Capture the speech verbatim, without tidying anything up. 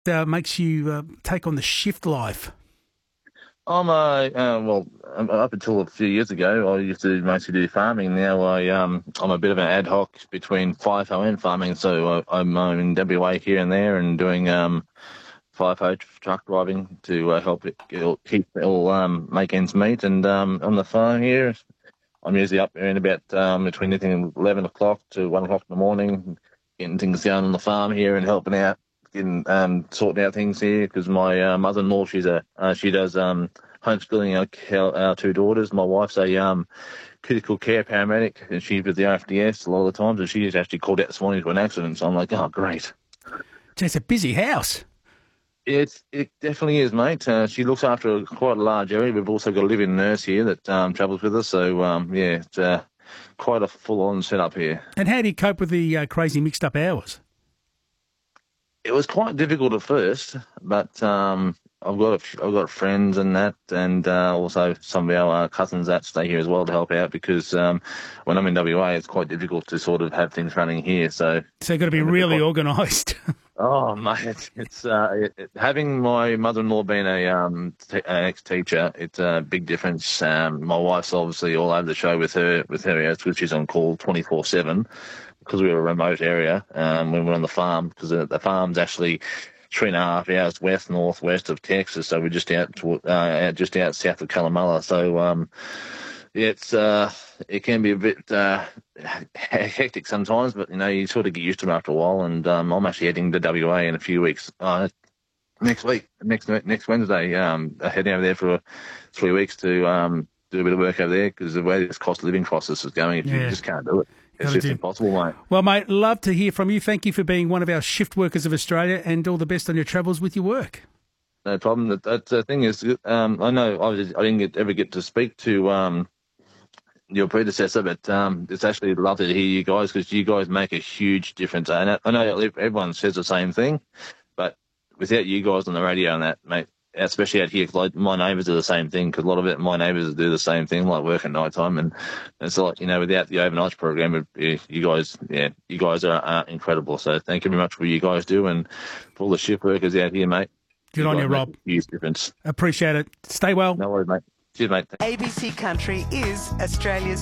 uh, makes you uh, take on the shift life? I'm a uh, well, um, up until a few years ago, I used to mostly do farming. Now I um I'm a bit of an ad hoc between FIFO and farming, so I, I'm, I'm in W A here and there and doing um FIFO truck driving to uh, help it it'll keep it'll um make ends meet. And um on the farm here, I'm usually up there in about um between anything eleven o'clock to one o'clock in the morning, getting things going on the farm here and helping out. Getting um sorting out things here because my uh, mother-in-law she's a uh, she does um homeschooling our, our two daughters. My wife's a um critical care paramedic and she's with the R F D S a lot of the times, and she's actually called out this morning to an accident. So I'm like, oh great. It's a busy house. It's it definitely is, mate. Uh, she looks after a, quite a large area. We've also got a living nurse here that um travels with us. So um yeah, it's uh, quite a full-on setup here. And how do you cope with the uh, crazy mixed-up hours? It was quite difficult at first, but um, I've got a, I've got friends and that, and uh, also some of our uh, cousins that stay here as well to help out because um, when I'm in W A, it's quite difficult to sort of have things running here. So, so you've got to be really organised. Oh, mate, it's, it's uh, it, it, having my mother-in-law being a um t- an ex-teacher, it's a big difference. Um, my wife's obviously all over the show with her with her hours, which is on call twenty-four seven. Because we were a remote area um, when we were on the farm, because the, the farm's actually three and a half hours west northwest of Texas, so we're just out to, uh, out, just out south of Callumalla. So um, it's uh, it can be a bit uh, hectic sometimes, but you know you sort of get used to it after a while. And um, I'm actually heading to W A in a few weeks. Uh, next week, next next Wednesday, um, heading over there for three weeks to um, do a bit of work over there because the way this cost of living crisis is going, yeah. you just can't do it. It's just impossible, mate. Well, mate, love to hear from you. Thank you for being one of our shift workers of Australia, and all the best on your travels with your work. No problem. The, the, the thing is, um, I know I, was, I didn't get, ever get to speak to um, your predecessor, but um, it's actually lovely to hear you guys because you guys make a huge difference. And I, I know everyone says the same thing, but without you guys on the radio and that, mate, especially out here, cause like my neighbours do the same thing, because a lot of it, my neighbours do the same thing, like work at night time. And it's like, you know, without the overnight program, you guys, yeah, you guys are, are incredible. So thank you very much for what you guys do and for all the shift workers out here, mate. Good on you, Rob. Huge difference. Appreciate it. Stay well. No worries, mate. Cheers, mate. A B C Country is Australia's